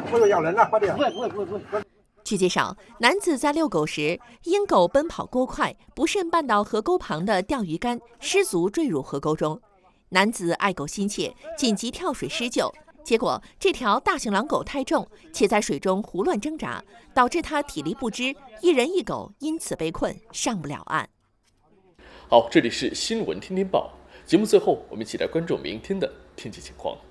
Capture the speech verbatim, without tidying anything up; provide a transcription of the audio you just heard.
不要人了，快点！ 不会不会不会不会。 据介绍，男子在遛狗时，因狗奔跑过快，不慎绊到河沟旁的钓鱼竿，失足坠入河沟中。男子爱狗心切，紧急跳水施救。结果，这条大型狼狗太重，且在水中胡乱挣扎，导致它体力不支，一人一狗因此被困，上不了岸。 好，这里是新闻天天报节目，最后我们一起来关注明天的天气情况。